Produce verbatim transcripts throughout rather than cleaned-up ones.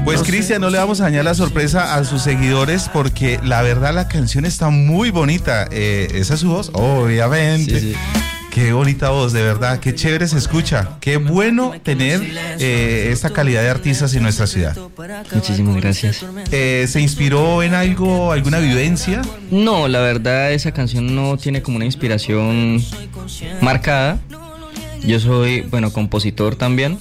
Pues Cristian, no le vamos a dañar la sorpresa a sus seguidores porque la verdad la canción está muy bonita. Eh, ¿Esa es su voz? Obviamente. Sí, sí. Qué bonita voz, de verdad, qué chévere se escucha. Qué bueno tener eh, esta calidad de artistas en nuestra ciudad. Muchísimas gracias. Eh, ¿Se inspiró en algo, alguna vivencia? No, la verdad esa canción no tiene como una inspiración marcada. Yo soy, bueno, compositor también.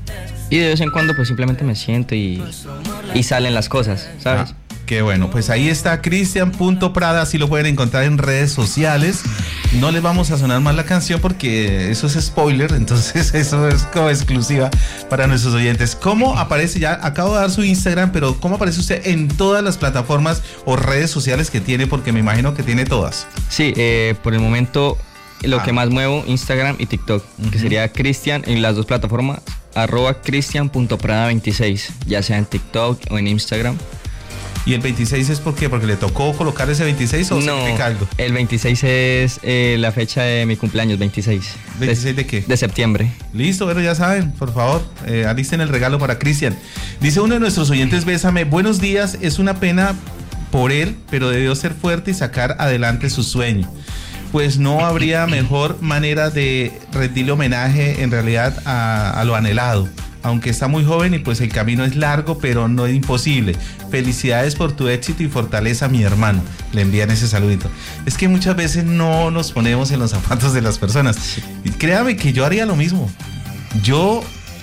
Y de vez en cuando pues simplemente me siento y, y salen las cosas, ¿sabes? Ah, qué bueno, pues ahí está Cristian punto Prada, así lo pueden encontrar en redes sociales. No les vamos a sonar más la canción porque eso es spoiler, entonces eso es como exclusiva para nuestros oyentes. ¿Cómo aparece? Ya acabo de dar su Instagram, pero ¿cómo aparece usted en todas las plataformas o redes sociales que tiene? Porque me imagino que tiene todas. Sí, eh, por el momento lo ah. que más muevo, Instagram y TikTok, uh-huh. que sería Cristian en las dos plataformas, arroba cristian punto prada veintiséis, ya sea en TikTok o en Instagram. ¿Y el veintiséis es por qué? ¿Porque le tocó colocar ese veintiséis o no, significa algo? El veintiséis es eh, la fecha de mi cumpleaños, veintiséis. ¿veintiséis de, de qué? De septiembre. Listo, bueno, ya saben, por favor, eh, alisten el regalo para Cristian. Dice uno de nuestros oyentes, Bésame, buenos días, es una pena por él, pero debió ser fuerte y sacar adelante su sueño. Pues no habría mejor manera de rendirle homenaje en realidad a, a lo anhelado. Aunque está muy joven y pues el camino es largo, pero no es imposible. Felicidades por tu éxito y fortaleza, mi hermano. Le envían ese saludito. Es que muchas veces no nos ponemos en los zapatos de las personas. Y créame que yo haría lo mismo. Yo,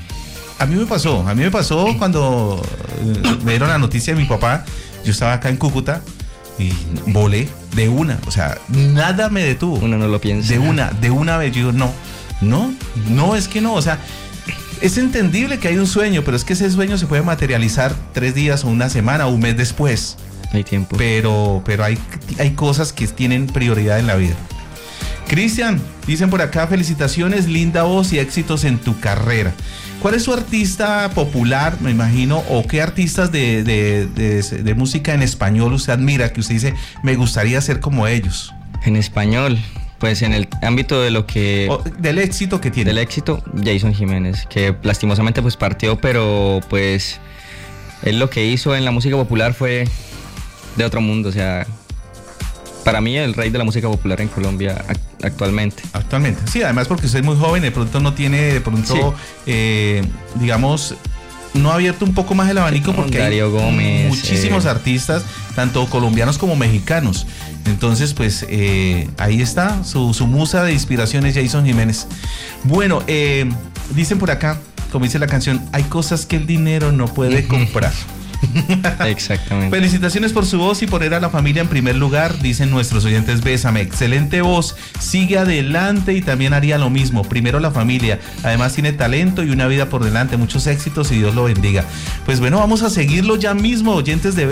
a mí me pasó, a mí me pasó cuando me dieron la noticia de mi papá. Yo estaba acá en Cúcuta y volé de una. O sea, nada me detuvo. Uno no lo piensa. De una, de una vez. Yo digo, no, no, no, es que no, o sea... Es entendible que hay un sueño, pero es que ese sueño se puede materializar tres días o una semana o un mes después. Hay tiempo. Pero, pero hay, hay cosas que tienen prioridad en la vida. Cristian, dicen por acá, felicitaciones, linda voz y éxitos en tu carrera. ¿Cuál es su artista popular, me imagino, o qué artistas de, de, de, de música en español usted admira, que usted dice, me gustaría ser como ellos? En español... Pues en el ámbito de lo que... O del éxito que tiene. Del éxito, Jason Jiménez, que lastimosamente pues partió, pero pues él lo que hizo en la música popular fue de otro mundo, o sea, para mí el rey de la música popular en Colombia actualmente. Actualmente, sí, además porque usted es muy joven, de pronto no tiene, de pronto, sí. eh, digamos... no ha abierto un poco más el abanico porque Darío hay Gómez, muchísimos eh... artistas, tanto colombianos como mexicanos. Entonces, pues eh, ahí está, su, su musa de inspiración es Jason Jiménez. Bueno, eh, dicen por acá, como dice la canción, hay cosas que el dinero no puede comprar. Exactamente. Felicitaciones por su voz y poner a la familia en primer lugar, dicen nuestros oyentes. Bésame, excelente voz, sigue adelante y también haría lo mismo. Primero la familia, además tiene talento y una vida por delante, muchos éxitos y Dios lo bendiga. Pues bueno, vamos a seguirlo ya mismo, oyentes de